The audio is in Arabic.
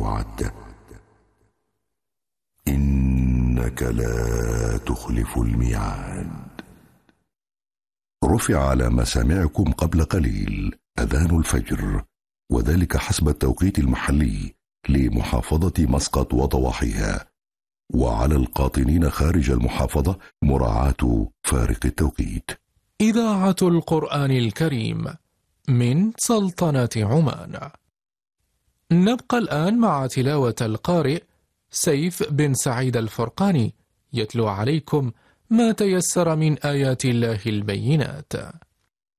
وعدته، إنك لا تخلف الميعاد. رفع على مسامعكم قبل قليل أذان الفجر، وذلك حسب التوقيت المحلي لمحافظة مسقط وضواحيها، وعلى القاطنين خارج المحافظة مراعاة فارق التوقيت. إذاعة القرآن الكريم من سلطنة عمان. نبقى الآن مع تلاوة القارئ سيف بن سعيد الفرقاني، يتلو عليكم ما تيسر من آيات الله البينات.